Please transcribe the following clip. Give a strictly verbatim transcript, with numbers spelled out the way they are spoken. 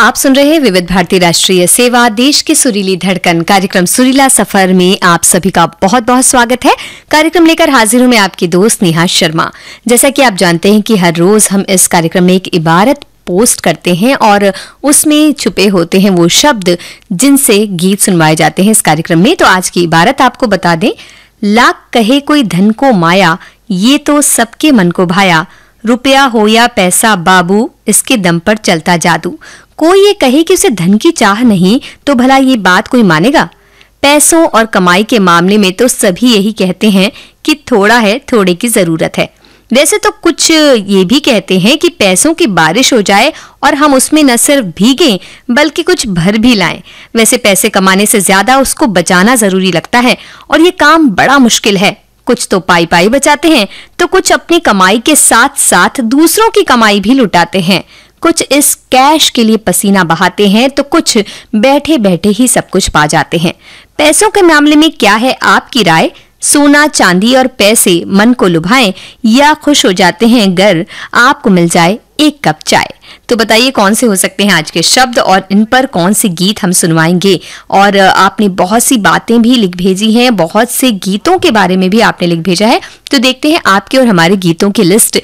आप सुन रहे हैं विविध भारती राष्ट्रीय सेवा, देश की सुरीली धड़कन कार्यक्रम सुरीला सफर में आप सभी का बहुत बहुत स्वागत है। कार्यक्रम लेकर हाजिर हूं मैं आपकी दोस्त नेहा शर्मा। जैसा कि आप जानते हैं कि हर रोज हम इस कार्यक्रम में एक इबारत पोस्ट करते हैं और उसमें छुपे होते हैं वो शब्द जिनसे गीत सुनवाए जाते हैं इस कार्यक्रम में। तो आज की इबारत आपको बता दें, लाख कहे कोई धन को माया, ये तो सबके मन को भाया, रुपया हो या पैसा बाबू, इसके दम पर चलता जादू। कोई ये कहे कि उसे धन की चाह नहीं तो भला ये बात कोई मानेगा? पैसों और कमाई के मामले में तो सभी यही कहते हैं कि थोड़ा है, थोड़े की जरूरत है। वैसे तो कुछ ये भी कहते हैं कि पैसों की बारिश हो जाए और हम उसमें न सिर्फ भीगें बल्कि कुछ भर भी लाएं। वैसे पैसे कमाने से ज्यादा उसको बचाना जरूरी लगता है और ये काम बड़ा मुश्किल है। कुछ तो पाई पाई बचाते हैं तो कुछ अपनी कमाई के साथ साथ दूसरों की कमाई भी लुटाते हैं। कुछ इस कैश के लिए पसीना बहाते हैं तो कुछ बैठे बैठे ही सब कुछ पा जाते हैं। पैसों के मामले में क्या है आपकी राय? सोना चांदी और पैसे मन को लुभाएं या खुश हो जाते हैं अगर आपको मिल जाए एक कप चाय? तो बताइए कौन से हो सकते हैं आज के शब्द और इन पर कौन से गीत हम सुनवाएंगे। और आपने बहुत सी बातें भी लिख भेजी हैं, बहुत से गीतों के बारे में भी आपने लिख भेजा है। तो देखते हैं आपके और हमारे गीतों की लिस्ट